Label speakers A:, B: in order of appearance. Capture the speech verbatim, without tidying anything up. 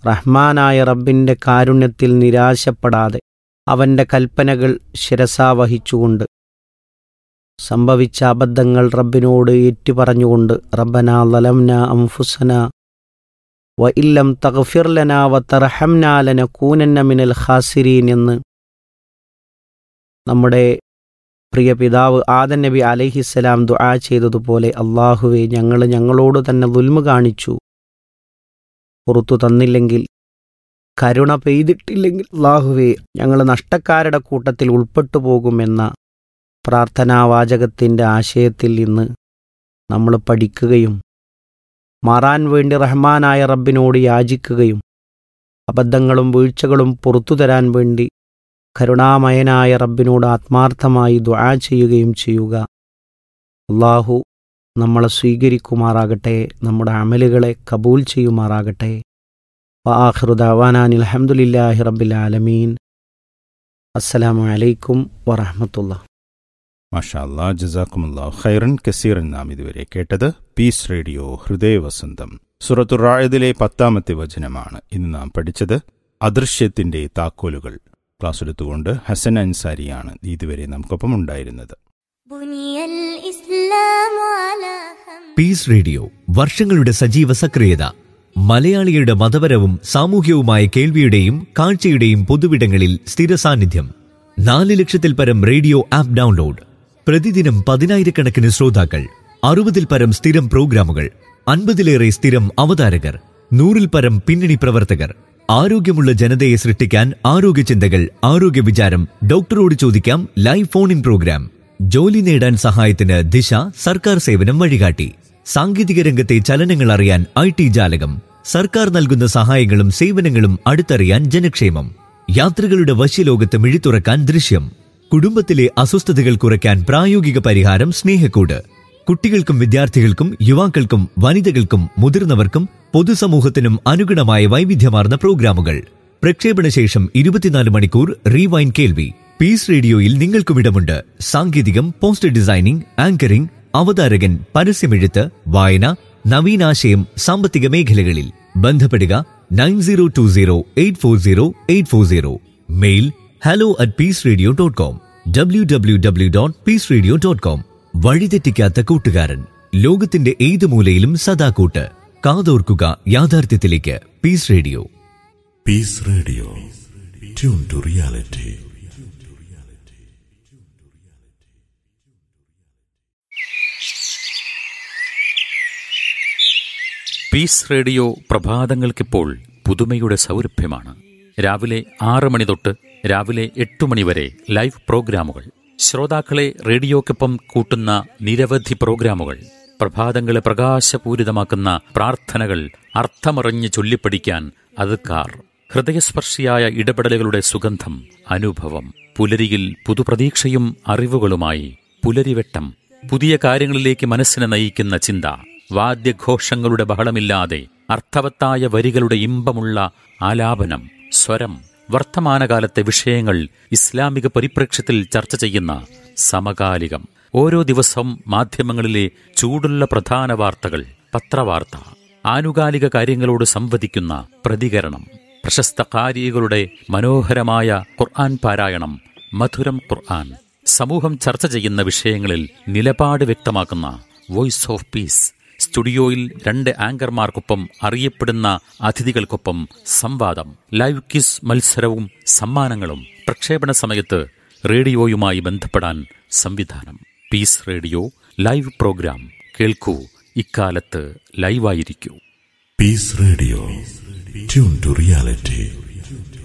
A: റഹ്മാനായ റബ്ബിൻ്റെ കാരുണ്യത്തിൽ നിരാശപ്പെടാതെ അവൻ്റെ കൽപ്പനകൾ ശിരസാവഹിച്ചുകൊണ്ട് സംഭവിച്ച അബദ്ധങ്ങൾ റബ്ബിനോട് ഏറ്റുപറഞ്ഞുകൊണ്ട് റബ്ബനാ ലലംനാ അൻഫുസനാ വ ഇല്ലം തഗ്ഫിർ ലനാ വ തർഹംനാ ലനകൂനന്ന മിനൽ ഖാസിരീൻ എന്ന് നമ്മുടെ പ്രിയ പിതാവ് ആദം നബി അലൈഹിസ്സലാം ദുആ ചെയ്തതുപോലെ അല്ലാഹുവേ, ഞങ്ങൾ ഞങ്ങളോട് തന്നെ ദുൽമ കാണിച്ചു, പുറത്തു തന്നില്ലെങ്കിൽ, കരുണ പെയ്തിട്ടില്ലെങ്കിൽ അല്ലാഹുവേ, ഞങ്ങൾ നഷ്ടക്കാരുടെ കൂട്ടത്തിൽ ഉൾപ്പെട്ടു പോകുമെന്ന പ്രാർത്ഥനാവാചകത്തിൻ്റെ ആശയത്തിൽ നിന്ന് നമ്മൾ പഠിക്കുകയും മാറാൻ വേണ്ടി റഹ്മാനായ റബ്ബിനോട് യാചിക്കുകയും അബദ്ധങ്ങളും വീഴ്ചകളും പുറത്തു തരാൻ വേണ്ടി കരുണാമയനായ റബ്ബിനോട് ആത്മാർത്ഥമായി ദുആ ചെയ്യുകയും ചെയ്യുക. അല്ലാഹു നമ്മളെ സ്വീകരിക്കുമാറാകട്ടെ, നമ്മുടെ അമലുകളെ കബൂൽ ചെയ്യുമാറാകട്ടെ. വആഖിറു ദഅവാനാ അൽഹംദുലില്ലാഹി റബ്ബിൽ ആലമീൻ. അസ്സലാമു അലൈക്കും വറഹ്മത്തുള്ളാഹി.
B: മാഷാ അല്ലാഹ്, ജസാക്കുമുല്ലാഹു ഖൈറൻ കസീറൻ. നാം ഇതുവരെ കേട്ടത് പീസ് റേഡിയോ ഹൃദയവസന്തം. സൂറത്തുർ റഅദിലെ പത്താമത്തെ വചനമാണ് ഇന്ന് നാം പഠിച്ചത്. അദൃശ്യത്തിന്റെ താക്കോലുകൾ. ക്ലാസ് എടുത്തുകൊണ്ട് ഹസൻ അൻസാരിയാണ് ഇതുവരെ നമുക്കൊപ്പം ഉണ്ടായിരുന്നത്.
C: പീസ് റേഡിയോ വർഷങ്ങളുടെ സജീവ സക്രിയത. മലയാളികളുടെ മതപരവും സാമൂഹ്യവുമായ കേൾവിയുടെയും കാഴ്ചയുടെയും പൊതുവിടങ്ങളിൽ സ്ഥിര സാന്നിധ്യം. നാല് ലക്ഷത്തിൽ പരം റേഡിയോ ആപ്പ് ഡൗൺലോഡ്. പ്രതിദിനം പതിനായിരക്കണക്കിന് ശ്രോതാക്കൾ. അറുപതിൽ പരം സ്ഥിരം പ്രോഗ്രാമുകൾ. അൻപതിലേറെ സ്ഥിരം അവതാരകർ. നൂറിൽ പരം പിന്നണി പ്രവർത്തകർ. ആരോഗ്യമുള്ള ജനതയെ സൃഷ്ടിക്കാൻ ആരോഗ്യ ചിന്തകൾ, ആരോഗ്യ വിചാരം, ഡോക്ടറോട് ചോദിക്കാം ലൈവ് ഫോൺ ഇൻ പ്രോഗ്രാം. ജോലി നേടാൻ സഹായത്തിന് ദിശ, സർക്കാർ സേവനം വഴികാട്ടി. സാങ്കേതിക രംഗത്തെ ചലനങ്ങൾ അറിയാൻ ഐ ടി ജാലകം. സർക്കാർ നൽകുന്ന സഹായങ്ങളും സേവനങ്ങളും അടുത്തറിയാൻ ജനക്ഷേമം. യാത്രകളുടെ വശ്യലോകത്ത് മിഴിത്തുറക്കാൻ ദൃശ്യം. കുടുംബത്തിലെ അസ്വസ്ഥതകൾ കുറയ്ക്കാൻ പ്രായോഗിക പരിഹാരം സ്നേഹക്കൂട്. കുട്ടികൾക്കും വിദ്യാർത്ഥികൾക്കും യുവാക്കൾക്കും വനിതകൾക്കും മുതിർന്നവർക്കും പൊതുസമൂഹത്തിനും അനുഗുണമായ വൈവിധ്യമാർന്ന പ്രോഗ്രാമുകൾ. പ്രക്ഷേപണ ശേഷം ഇരുപത്തിനാല് മണിക്കൂർ റീവൈൻ കേൾവി. പീസ് റേഡിയോയിൽ നിങ്ങൾക്കും ഇടമുണ്ട്. സാങ്കേതികം, പോസ്റ്റർ ഡിസൈനിംഗ്, ആങ്കറിംഗ്, അവതാരകൻ, പരസ്യമെഴുത്ത്, വായന, നവീനാശയം, സാമ്പത്തിക മേഖലകളിൽ. ബന്ധപ്പെടുക nine zero to zero eight four zero eight four zero. Mail hello at peace radio dot com. W W W dot piece radio dot com. വഴിതെറ്റിക്കാത്ത കൂട്ടുകാരൻ. ലോകത്തിന്റെ ഏത് മൂലയിലും സദാ കൂട്ട്. കാതോർക്കുക യാഥാർത്ഥ്യത്തിലേക്ക്. Piece radio.
D: Piece radio, tune to reality.
E: Piece radio പ്രഭാതങ്ങൾക്കിപ്പോൾ പുതുമയുടെ സൗരഭ്യമാണ്. രാവിലെ ആറ് മണി തൊട്ട് രാവിലെ എട്ട് മണി വരെ ലൈവ് പ്രോഗ്രാമുകൾ. ശ്രോതാക്കളെ റേഡിയോക്കൊപ്പം കൂട്ടുന്ന നിരവധി പ്രോഗ്രാമുകൾ. പ്രഭാതങ്ങളെ പ്രകാശപൂരിതമാക്കുന്ന പ്രാർത്ഥനകൾ, അർത്ഥമറിഞ്ഞ് ചൊല്ലിപ്പഠിക്കാൻ അദ്കാർ, ഹൃദയസ്പർശിയായ ഇടപെടലുകളുടെ സുഗന്ധം, അനുഭവം. പുലരിയിൽ പുതുപ്രതീക്ഷയും അറിവുകളുമായി പുലരിവെട്ടം. പുതിയ കാര്യങ്ങളിലേക്ക് മനസ്സിനെ നയിക്കുന്ന ചിന്ത. വാദ്യഘോഷങ്ങളുടെ ബഹളമില്ലാതെ അർത്ഥവത്തായ വരികളുടെ ഇമ്പമുള്ള ആലാപനം, സ്വരം. വർത്തമാനകാലത്തെ വിഷയങ്ങൾ ഇസ്ലാമിക പരിപ്രേക്ഷ്യത്തിൽ ചർച്ച ചെയ്യുന്ന സമകാലികം. ഓരോ ദിവസവും മാധ്യമങ്ങളിലെ ചൂടുള്ള പ്രധാന വാർത്തകൾ, പത്രവാർത്ത, ആനുകാലിക കാര്യങ്ങളോട് സംവദിക്കുന്ന പ്രതികരണം, പ്രശസ്ത ഖാരികളുടെ മനോഹരമായ ഖുർആൻ പാരായണം, മധുരം ഖുർആൻ. സമൂഹം ചർച്ച ചെയ്യുന്ന വിഷയങ്ങളിൽ നിലപാട് വ്യക്തമാക്കുന്ന വോയിസ് ഓഫ് പീസ്. സ്റ്റുഡിയോയിൽ രണ്ട് ആങ്കർമാർക്കൊപ്പം അറിയപ്പെടുന്ന അതിഥികൾക്കൊപ്പം സംവാദം, ലൈവ് ക്വിസ് മത്സരവും സമ്മാനങ്ങളും. പ്രക്ഷേപണ സമയത്ത് റേഡിയോയുമായി ബന്ധപ്പെടാൻ സംവിധാനം. പീസ് റേഡിയോ ലൈവ് പ്രോഗ്രാം കേൾക്കൂ. ഇക്കാലത്ത് ലൈവായിരിക്കൂ.
D: Piece radio, tune to reality.